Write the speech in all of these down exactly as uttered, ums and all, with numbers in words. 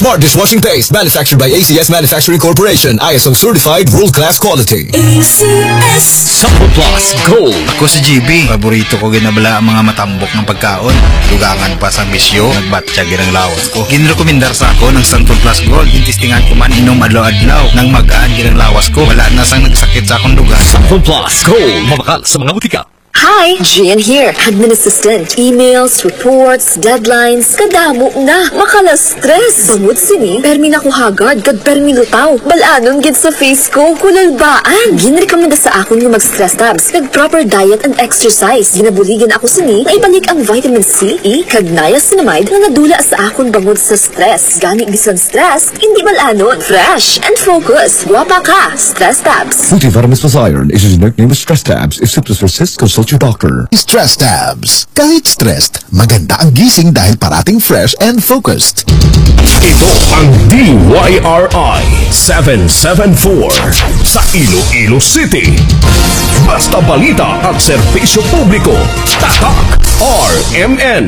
Smart dishwashing paste manufactured by A C S Manufacturing Corporation. I S O certified world-class quality. A C S Sampo Plus Gold. Ako si G B. Paborito ko ginabala ang mga matambok ng pagkaon. Dugangan pa sa bisyo, nagbatsyag ng lawas ko. Ginrekomendar sa ako ng Sampo Plus Gold. Intistingan ko man inom adlaw-adlaw. Nang magaan ng lawas ko, wala na sang nagsakit sa akong dugan. Sampo Plus Gold. Mabakal sa mga butika. Hi, Gian here, admin assistant. Emails, reports, deadlines, kadamo na. Makala stress. Bangod sini, permi na ko hagad, kag permi lutaw. Balanon gid sa face ko, kulalbaan. Ginrekomenda sa akon nga mag-stress tabs, kag proper diet and exercise. Ginabuligan ako sini, na ibalik ang vitamin C, E, kag niacinamide na nadula sa akon bangod sa stress. Gani bisan stress, hindi balanon. Fresh and focus. Guwapa ka, stress tabs. Multivitamins plus iron is his nickname with Stress Tabs. If symptoms persist, consult your doctor. Stress Tabs. Kahit stressed, maganda ang gising dahil parating fresh and focused. Ito ang D Y R I seven seven four sa Iloilo City. Basta balita at serbisyo publiko. Tatak R M N.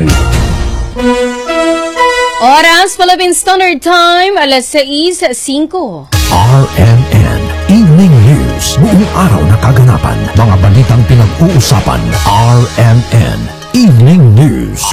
Oras Philippine Standard Time, alas sais cinco. R M N Evening News. Buong araw na kaganapan. Mga balitang pinag-uusapan. R M N Evening News.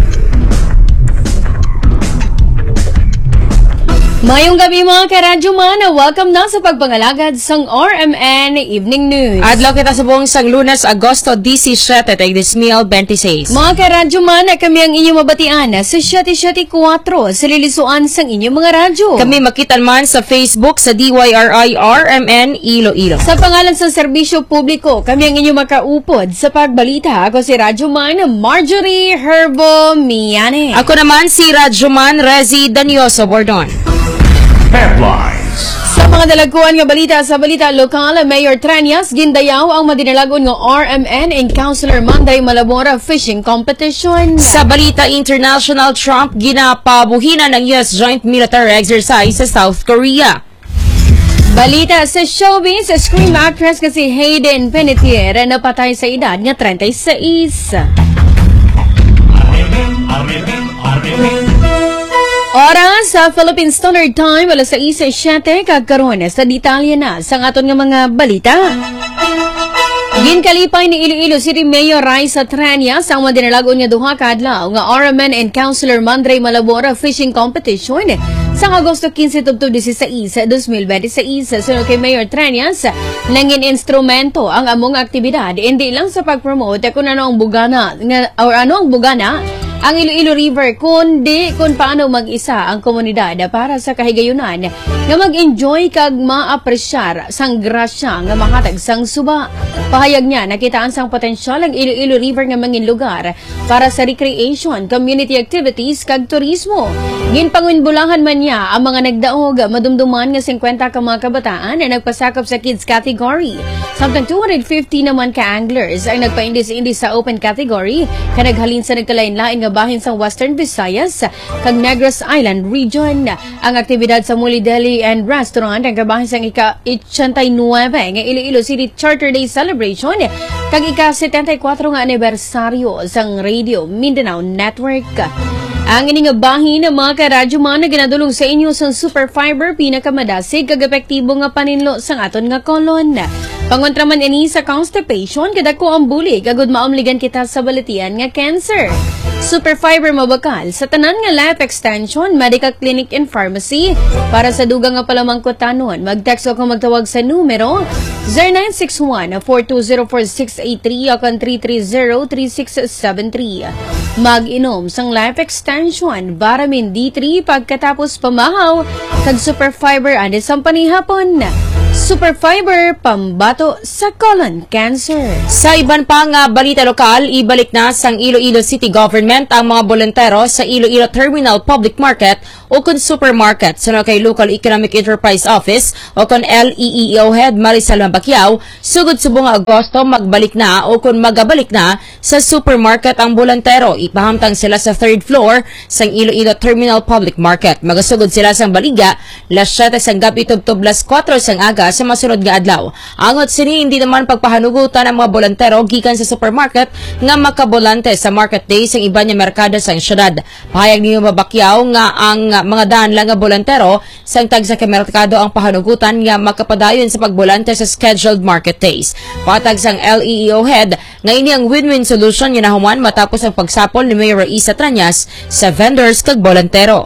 Mayong gabi mga karadyo man, welcome na sa pagpangalagad sang R M N Evening News. Adlaw kita sa buong sang Lunes, Agosto seventeen, tagdismil twenty-six. Mga karadyo man, kami ang inyong mabatian sa seventy-seven four sa lilisuan sang inyong mga radyo. Kami makitan man sa Facebook sa D Y R I R M N Iloilo. Sa pangalan sa serbisyo publiko, kami ang inyong makaupod sa pagbalita. Ako si Radyo Man, Marjorie Herbo Miane. Ako naman si Radyo Man, Rezi Danioso Bordon. Headlines. Sa mga dalaguan nga balita sa balita lokal, Mayor Tranias gindayaw ang madinalagon nga R M N and Councilor Manday Malabora fishing competition. Sa balita international, Trump ginapabuhinan ng U S joint military exercise sa South Korea. Balita sa showbiz, scream actress kasi Hayden Panettiere napatay sa edad nga thirty-six. Oras sa Philippine Standard Time, alas sais siyete, kagkaroon sa detalye na sa aton nga mga balita. Ginkalipay ni Iloilo City Mayor Raisa Tranias ang madinalagon nga duha ka adlaw nga R M N and Councilor Manday Malabora fishing competition sa Agosto fifteen tubtob sixteen, twenty twenty-six. Sunod kay Mayor Tranias, nangin instrumento ang among aktibidad hindi lang sa pag-promote kung ano ang bugana nga, or ano ang bugana ang Iloilo River, kundi kung paano mag-isa ang komunidad para sa kahigayunan nga mag-enjoy kag ma-apresyar sang grasya nga mahatag sang suba. Pahayag niya, nakitaan sang potensyal ang Iloilo River nga mangin lugar para sa recreation, community activities kag turismo. Ginpangunbulahan man niya ang mga nagdaog madumduman nga fifty ka mga kabataan na nagpasakop sa kids category. Samtang two hundred fifty naman ka anglers ang nagpaindis-indis sa open category ka naghalin sa nagkalain-lain nga bahin sa Western Visayas kag Negros Island region. Ang aktibidad sa Muli Deli and Restaurant ang kabahin sa ika-eighty-nine nga Iloilo City Charter Day celebration kag ika-seventy-four nga anibersaryo sang Radio Mindanao Network. Ang ini nga bahin ng mga karadyo man na ginadulong sa inyo sa Super Fiber pinakamadasig kag epektibo nga paninlo sang aton nga kolon. Pangontraman ini sa constipation kadako ang bulig agud maumligan kita sa baletian nga cancer. Super Fiber mabakal sa tanan nga life extension, medical clinic and pharmacy. Para sa dugang nga palamangkotanon, mag-text o kung magtawag sa numero zero nine six one, four two zero, four six eight three o kan three three zero, three six seven three. Mag-inom sang life extension, Vitamin D three pagkatapos pamahaw, kag Super Fiber ane sang panihapon. Super Fiber, pambato sa colon cancer. Sa iban pang uh, balita lokal, ibalik na sang Iloilo City Government ang mga bolontero sa Iloilo Terminal Public Market o kun supermarket sa kay Local Economic Enterprise Office o kun L E E O Head Marisol Mabakiao sugod subong Agosto magbalik na o kun magabalik na sa supermarket ang bolantero. Ipahamtang sila sa third floor sang Iloilo Terminal Public Market. Magasugod sila sang baliga las siyete sang gabi tubtob las kwatro sang aga sa masunod nga adlaw. Angot sini hindi naman pagpahanugutan ang mga bolantero gikan sa supermarket nga makabolante sa market day sang iba nga merkado sang syudad. Pahayag niyo mabakyaw nga ang mga daan lang nga bolantero sang tag sa merkado ang pahanugutan nga makapadayon sa pagbolante sa scheduled market days. Patag sang L E E O head nga ini ang win-win solution nga nahuman matapos ang pagsapol ni Mayor Isa Tranyas sa vendors kag bolantero.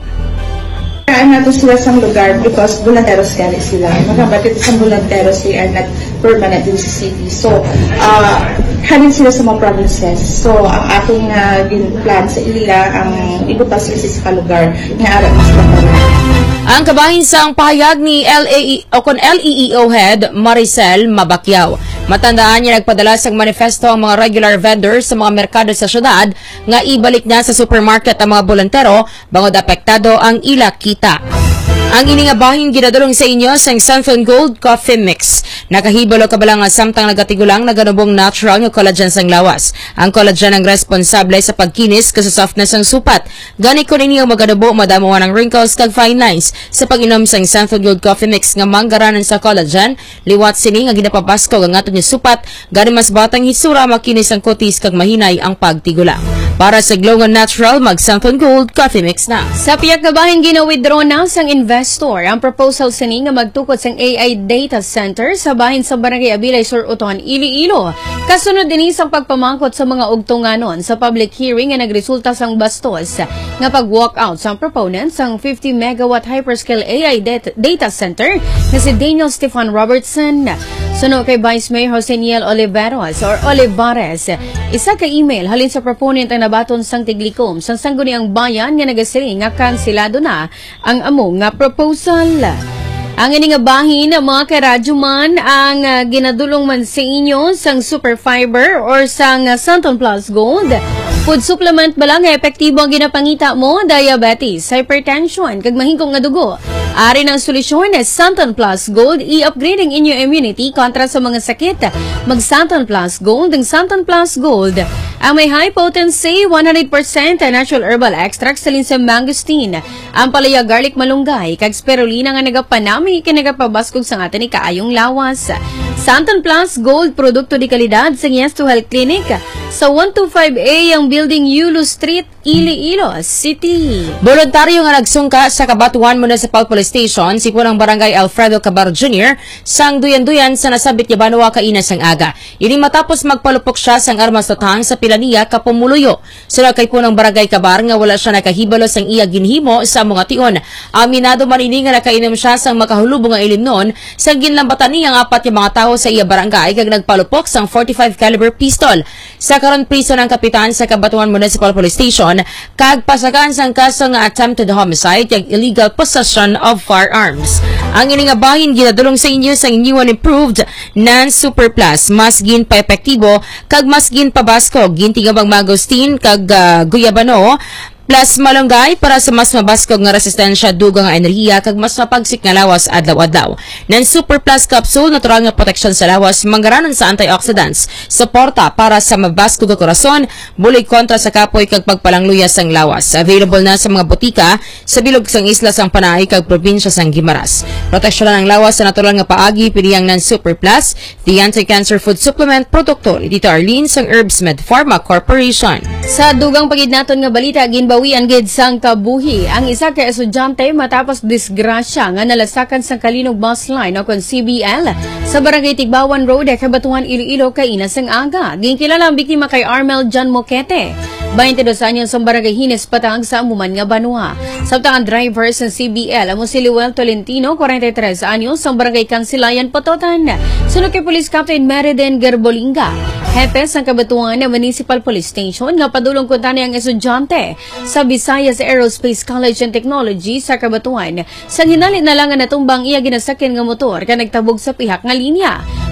Kaya nato sila sa lugar because volunteers kaya sila. Magabatid sa volunteers they are not permanent in the city. So, uh, hanin sila sa mga provinces. So, ang ating uh, plan sa ilila, ang ibutas sila sa lugar nga arat mas patalan. Ang kabahin sa pahayag ni L A E o kon L E E O head Maricel Mabakyaw. Matandaan niya nagpadala sa manifesto ang mga regular vendors sa mga merkado sa syudad nga ibalik na sa supermarket ang mga bolantero bangod apektado ang ila kita. Ang iningabahin ginadulong sa inyo sa Sunflower Gold Coffee Mix. Nakahibalo ka ba lang samtang nagatigulang naganubong natural ng collagen sang lawas. Ang collagen ang responsable sa pagkinis kasi softness ang supat. Gani ko ninyo maganubo madamuan ng wrinkles kag fine lines sa pag-inom sang Sunflower Gold Coffee Mix nga manggaranan sa collagen. Liwat sini nga ginapabasko ang aton yung supat. Gani mas batang hisura makinis ang kutis kag mahinay ang pagtigulang. Para sa Glow nga Natural, mag Sunflower Gold Coffee Mix na. Sa piyak kabahin gina-withdraw na sang investor ang proposal sini nga magtukod sang A I data center sa bahin sa Barangay Abilay Sur Uton, Iloilo. Kasunod din isang pagpamangkot sa mga ugtunganon sa public hearing nga nagresulta sang bastos nga pag-walkout sa proponents sang fifty megawatt hyperscale A I data, data center na si Daniel Stefan Robertson. Suno kay Vice Mayor Joseniel Oliveros or Olivares, isa ka email halin sa proponent ang nabaton sang tiglikom sang sangguni ang bayan nga nagasiling nga kansilado na ang amo nga proposal. Ang ini nga bahin mga karadyoman ang uh, ginadulong man sa inyo sang super fiber or sang uh, Santon Plus Gold. Food supplement ba lang nga epektibo ang ginapangita mo? Diabetes, hypertension, kag mahingkong nga dugo. Ari ng solusyon na Santon Plus Gold, i-upgrading inyo immunity kontra sa mga sakit. Mag Santon Plus Gold, ang Santon Plus Gold. Ang may high potency, one hundred percent natural herbal extract sa linsa mangosteen. Ang palaya garlic malunggay, kag spirulina nga nagapanami ikinagapabaskog sa atin ni kaayong lawas. Santon Plus Gold, produkto di kalidad sa Yes to Health Clinic sa one twenty-five A ang Building Yulo Street, Iloilo City. Voluntaryo nga nagsungka sa Kabatuan Municipal Police Station si punang Barangay Alfredo Cabar Junior sang duyan-duyan sa nasabit niya Banwa kainas ang aga. Ini matapos magpalupok siya sang armas totang sa Pilania Kapumuluyo. Sila kay punang Barangay Cabar nga wala siya nakahibalo sang iya ginhimo sa mga tion. Aminado man ini nga nakainom siya sang makahulubong nga ilim noon sang ginlambatan niya ang apat yung mga tao sa iya barangay kag nagpalupok sang forty-five caliber pistol. Sa karon priso ng kapitan sa Kabatuan Municipal Police Station kag pasagan sang kaso nga attempted homicide kag illegal possession of firearms. Ang ini nga bahin ginadulong sa inyo sa new and improved nan Super Plus, mas gin pa epektibo kag mas gin pa basko gintigabang magostin kag uh, guyabano plus malunggay para sa mas mabaskog nga resistensya dugang nga enerhiya kag mas mapagsik nga lawas adlaw-adlaw. Nan Super Plus Capsule, natural nga protection sa lawas, manggaranan sa antioxidants, suporta para sa mabaskog nga korason, bulig kontra sa kapoy kag pagpalangluyas sang lawas. Available na sa mga butika sa bilog sang isla sang Panay kag probinsya sang Guimaras. Proteksyon ang lawas sa natural nga paagi pilihang nan Super Plus, the anti-cancer food supplement produkto ni Tita Arlene sang Herbs Med Pharma Corporation. Sa dugang pagidnaton nga balita ginba bawian gid sang kabuhi ang isa ka estudyante matapos disgrasya nga nalasakan sa Kalinog Bus Line o kon C B L sa Barangay Tigbawan Road, Kabatuan, Iloilo kainas ang aga. Ginkilala ang biktima kay Armel John Moquete, twenty-dos anyos sa Barangay Hines Patang sa Amuman nga Banwa. Samtang ang driver sa C B L amo si Luel Tolentino, forty-tres anyos sa Barangay Kansilayan, Pototan. Sunod kay Police Captain Meriden Gerbolinga, hepe sa Kabatuan Municipal Police Station nga padulong kuntani ang estudyante sa Visayas Aerospace College and Technology sa Kabatuan. Sa hinali na lang nga natumbang iya ginasakyan nga motor ka nagtabog sa pihak nga linya.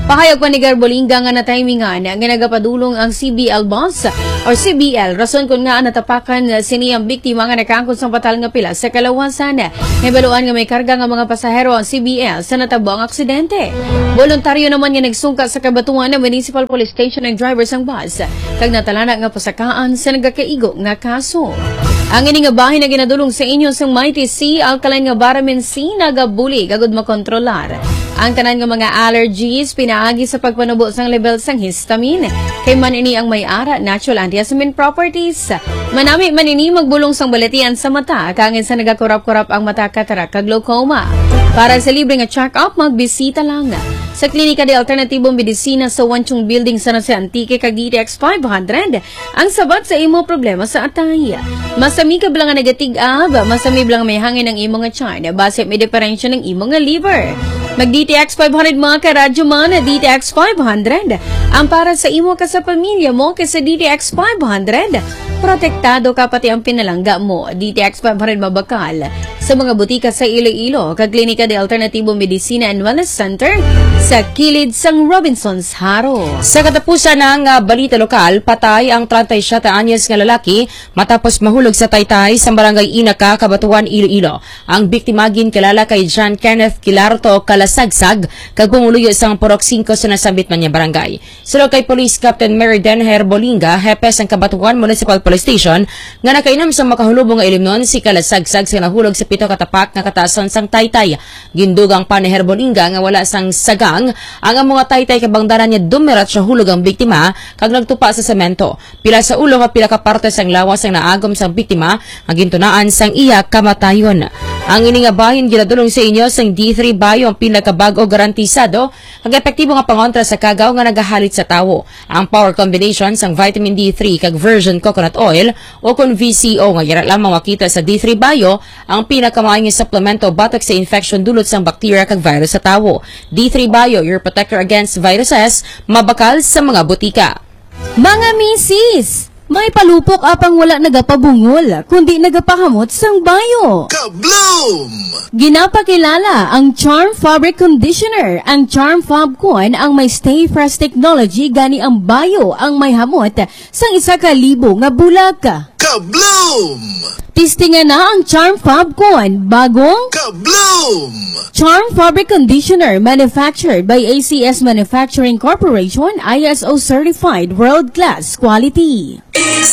Pahayag pa ni Garbolinga nga na timingan nga nagapadulong ang C B L boss or C B L rason kun nga natapakan sini ang biktima nga nakaangkot sa patal nga pila sa kalawasan. Nabaluan nga may karga nga mga pasahero ang C B L sa natabo ang aksidente. Voluntaryo naman nga nagsungka sa kabatuan ng Municipal Police Station ang driver sang bus kag natalana nga pasakaan sa nagakaigo nga kaso. Ang ini nga bahin na ginadulong sa inyo sa Mighty C, alkaline nga vitamin C nagabuli kagud makontrolar. Ang tanan nga mga allergies pinaagi sa pagpanubo sang level sang histamine. Kay man ini ang may-ara natural antihistamine properties. Manami man ini magbulong sang baletian sa mata kangin sa nagakurap-kurap ang mata, katarak kag glaucoma. Para sa libre nga check-up, magbisita lang sa Klinika de Alternatibong Medisina sa Wanchong Building sa Nasa Antique kag D T X five hundred ang sabat sa imo problema sa atay. Masami ka blang nga negatig-ab, masami blang may hangin ang imo nga tiyan, base may diferensya ng imo nga liver. Mag-D T X five hundred mga karadyo man, D T X five hundred ang para sa imo ka sa pamilya mo kasi D T X five hundred. Protektado ka pati ang pinalangga mo. D T X five hundred mabakal sa mga butika sa Iloilo, kag Klinika de Alternatibong Medisina and Wellness Center sa kilid sang Robinson's Haro. Sa katapusan ng uh, balita lokal, patay ang thirty-seven anyos nga lalaki matapos mahulog sa taytay sa barangay Inaka, Cabatuan, Iloilo. Ang biktima ginkalala kay John Kenneth Kilarto Kalasagsag kag pumuluyo sang Purok five sa nasambit man niya barangay. Silo kay Police Captain Mary Denher Bolinga, hepes ng Cabatuan Municipal Police Station, nga nakainom sa makahulubong nga ilimnon si Kalasagsag sa nahulog sa pito katapak nga katason sang taytay. Gindugang pa ni Herbolinga nga wala sang sagang ang mga taytay kabangdaran niya dumirat sa hulog ang biktima kag nagtupa sa semento. Pila sa ulo nga pila ka parte sang lawas ang naagom sang biktima nga gintunaan sang iya kamatayon. Ang ini nga bahin ginadulong sa inyo sang D three Bio ang pila ka bag-o garantisado kag epektibo nga pangontra sa kagaw nga nagahalit sa tawo. Ang power combination sang vitamin D three kag virgin coconut oil o kung V C O nga yara lamang makita sa D three Bio ang pinakamaayong supplemento batok sa infection dulot sang bacteria kag virus sa tawo. D three Bio, your protector against viruses, mabakal sa mga butika. Mga misis, may palupok apang wala nagapabungol, kundi nagapahamot sang bayo. Kabloom! Ginapakilala ang Charm Fabric Conditioner. Ang Charm Fab Coin ang may Stay Fresh technology gani ang bayo ang may hamot sang isa ka libo nga bulag. Kabloom! Tistingan na ang Charm Fab Coin, bagong Kabloom! Charm Fabric Conditioner manufactured by A C S Manufacturing Corporation, I S O certified world-class quality.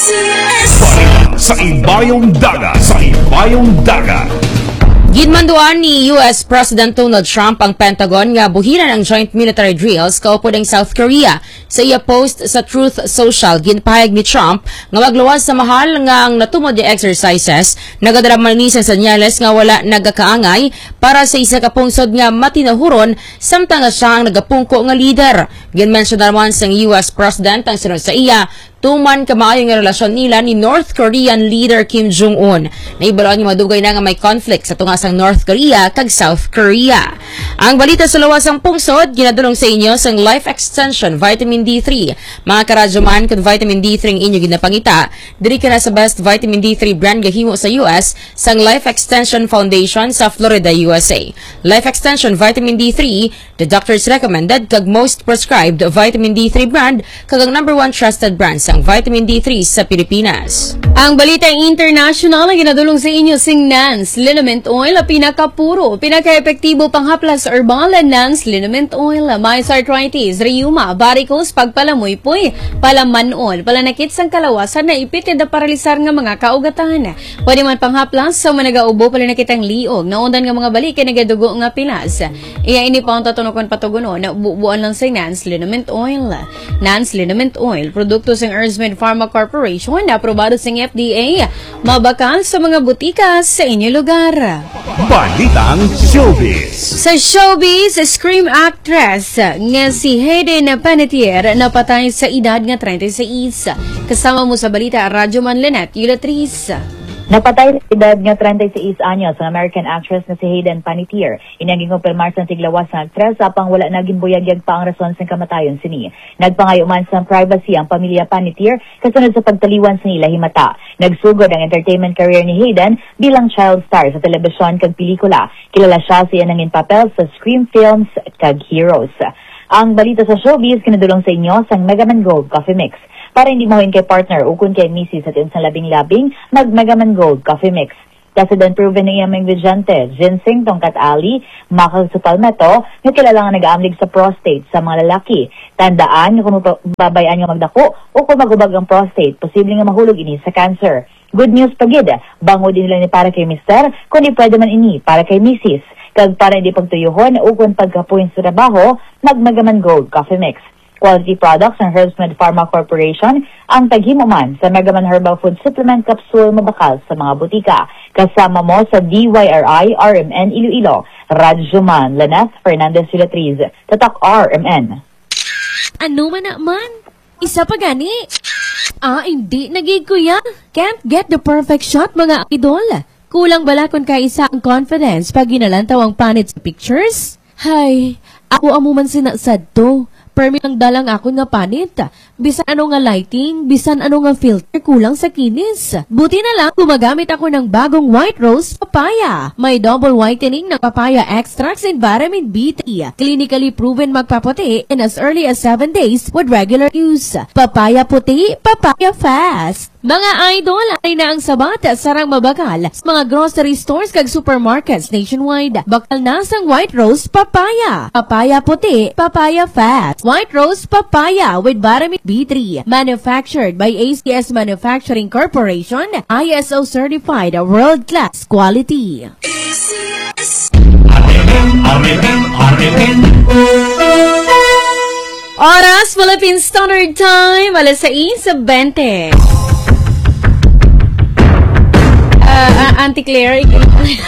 Balita sa Ibayong Dagat. Sa Ibayong Dagat. Ginmanduan ni U S President Donald Trump ang Pentagon nga buhiran ang joint military drills kaupo ng South Korea. Sa iya post sa Truth Social, ginpahayag ni Trump nga magluwas sa mahal nga ang natumod di exercises nagadaraman ni sa senyales nga wala nagakaangay para sa isa ka pungsod nga matinahuron samtang nga siya ang nagapungko nga leader. Ginmention naman sa U S President ang sunod sa iya tuman kamaayo nga relasyon nila ni North Korean leader Kim Jong-un. Naibaloan niya madugay na nga may conflict sa tungasang North Korea kag South Korea. Ang balita sa lawasang pungsod, ginadulong sa inyo sang Life Extension Vitamin D three. Mga karadyoman kung Vitamin D three ang inyo ginapangita, diri ka na sa best Vitamin D three brand gahimo sa U S sang Life Extension Foundation sa Florida, U S A. Life Extension Vitamin D three, the doctor's recommended kag most prescribed Vitamin D three brand kag ang number one trusted brand ang Vitamin D three sa Pilipinas. Ang balita international na ginadulong sa inyo sing Nance Liniment Oil, pinakapuro, pinaka-epektibo panghaplas herbal Nance Liniment Oil. May arthritis, rheuma, varicose, pagpalamoy-poy, palamanol, palanakit sang kalawasan na ipit kada paralisar nga mga kaugatan. Pwede man panghaplas sa managaubo, palanakit ang liog, naundan nga mga balik kay nagadugo nga pilas. Iya ini pa ang tatunokon patuguno na bubuan lang sa Nance Liniment Oil. Nance Liniment Oil, produkto sang Earthmed Pharma Corporation na aprobado sa F D A, mabakal sa mga butika sa inyong lugar. Balitang Showbiz. Sa showbiz, scream actress nga si Hayden Panettiere napatay sa edad nga thirty-six. Kasama mo sa balita, Radyo Man Lynette Yulatriz. Napatay sa edad nga thirty-six anyos ang American actress na si Hayden Panettiere. Inaging kumpirmar sa tiglawas ng aktres apang wala naging buyagyag pa ang rason sa kamatayon sini. Nagpangayo man sa privacy ang pamilya Panettiere kasunod sa pagtaliwan sa nila himata. Nagsugod ang entertainment career ni Hayden bilang child star sa telebisyon kag pelikula. Kilala siya sa iyang nangin papel sa Scream Films kag Heroes. Ang balita sa showbiz kinadulong sa inyo sang Megaman Gold Coffee Mix. Para hindi mahuin kay partner o kung kay misis at sa labing-labing, mag Megaman Gold Coffee Mix. Kasi din proven ng iyang ingrediente, ginseng, tongkat ali, makal sa palmetto, nga kilala nga nag-aamlig sa prostate sa mga lalaki. Tandaan kung babayaan nga magdako o kung magubag ang prostate, posibleng nga mahulog ini sa cancer. Good news pagid, bango din nila ni para kay mister, kundi pwede man ini para kay misis. Kag para hindi pagtuyuhon o kung pagkapuin sa trabaho, mag Megaman Gold Coffee Mix. Quality products ng Herbsmed Pharma Corporation ang taghimuman sa Megaman Herbal Food Supplement Capsule mabakal sa mga butika. Kasama mo sa D Y R I R M N Iloilo, Radyoman Laneth Fernandez Filatriz, Tatak R M N. Ano man naman? Isa pa gani? Ah, hindi. Nagig ko yan. Can't get the perfect shot, mga idol. Kulang bala kung kaisa ang confidence pag ginalantaw ang panit sa pictures? Hay, ako amuman sinasad to. Permi lang dalang ako nga panit. Bisan ano nga lighting, bisan ano nga filter, kulang sa kinis. Buti na lang, gumagamit ako ng bagong White Rose Papaya. May double whitening ng papaya extracts and vitamin B three. Clinically proven magpaputi in as early as seven days with regular use. Papaya puti, papaya fast. Mga idol, ay na ang sabat sarang mabakal sa mga grocery stores kag supermarkets nationwide. Bakal na sang White Rose Papaya. Papaya puti, papaya fast. White Rose Papaya with vitamin B three. Manufactured by A C S Manufacturing Corporation. I S O certified world-class quality. Oras, Philippine Standard Time, alas sais twenty. Uh, uh, Auntie Claire, yung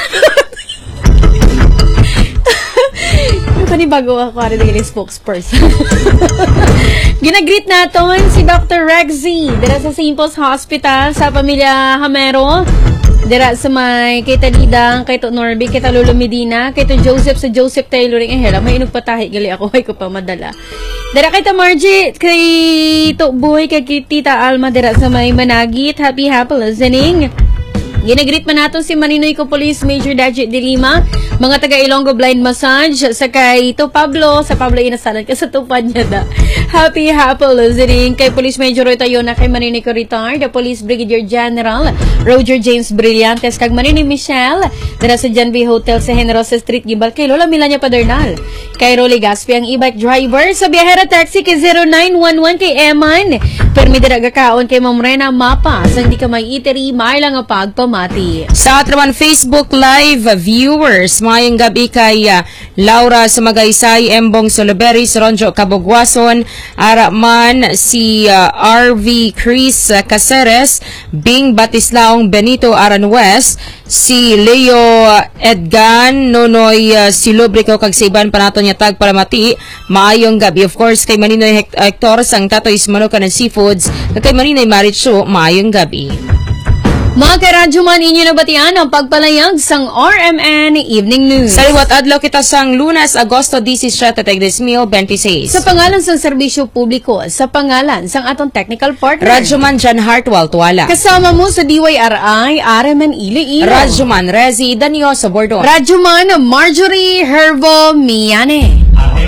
panibago ako ano naging spokesperson. Ginagreet natin si Doctor Rexy dira sa Saint Paul's Hospital sa pamilya Hamero. Dira sa may kay Talidang, kay to Norby, kay Lolo Medina, kay to Joseph sa Joseph Tailoring. Eh, hela, may inugpatahi gali ako, ay ko pa madala. Dira kay ta Margie, kay to Boy, kay Tita Alma, dira sa may Managit. Happy, happy listening. Ginagreet man natin si Maninoy ko Police Major Dajit de Lima, mga taga Ilonggo Blind Massage, sa kay to Pablo, sa Pablo inasalan ka sa tupad niya da. Happy, happy listening kay Police Major Roy Tayona, kay Maninoy ko Retard, Police Brigadier General Roger James Brillantes, kag Maninoy Michelle, dara sa John B. Hotel sa Generosa Street, Gibal, kay Lola Milania Padernal, kay Rolly Gaspi, ang e-bike driver, sa Biyahera Taxi, kay zero nine one one, kay Eman, permi dira gakaon, kay Ma'am Rena Mapa, sa hindi ka may iteri, may lang ang pagpamati. Sa atraman Facebook Live viewers, mayang gabi kay uh, Laura Sumagaysay, Embong Soloberis, Ronjo Kabugwason, Araman, si uh, R V Chris uh, Caceres, Bing Batislaong Benito Aran West, si Leo Edgan, Nonoy uh, Silubrico, kag sa iban panaton niya tag palamati. Maayong gabi, of course, kay Maninoy Hector, sang Tatoy Manukan and Seafoods, kag kay Maninoy Marichu, maayong gabi. Mga karadyo man, inyo na batian ang pagpalayag sang R M N Evening News. Sa liwat adlaw kita sang Lunes, Agosto seventeen, twenty-six. Sa pangalan sang serbisyo publiko, sa pangalan sang atong technical partner, Radyoman John Hartwell Tuwala. Kasama mo sa D Y R I, R M N Iloilo. Radyoman Rezi Danio sa Bordon. Radyoman Marjorie Herbo Miane.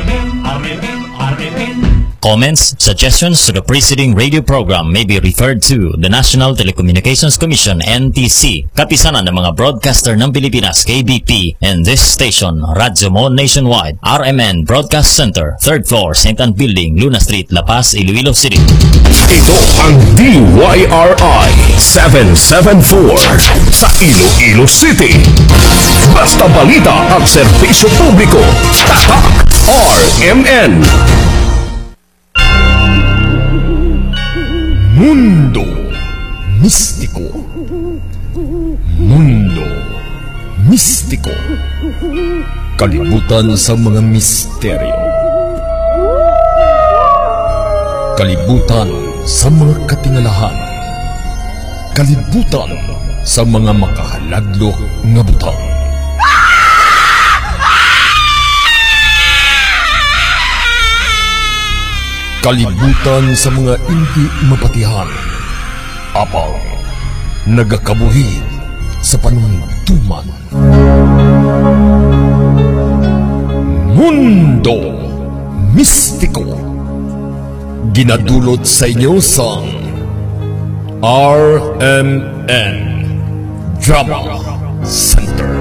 Comments, suggestions to the preceding radio program may be referred to the National Telecommunications Commission N T C, kapisanan ng mga broadcaster ng Pilipinas K B P, and this station, Radyo Mo Nationwide, R M N Broadcast Center, third floor, Saint Anne Building, Luna Street, La Paz, Iloilo City. Ito ang D Y R I seven seven four sa Iloilo City. Basta balita at serbisyo publiko. Tatak R M N. Mundo Mistiko. Mundo Mistiko. Kalibutan sa mga misteryo. Kalibutan sa mga katingalahan. Kalibutan sa mga makahaladlok nga butang. Kalibutan sa mga hindi mapatihan. Apang nagakabuhi sa panuntuman. Mundo Mistiko. ginadulot sa inyo sa R M N Drama Center.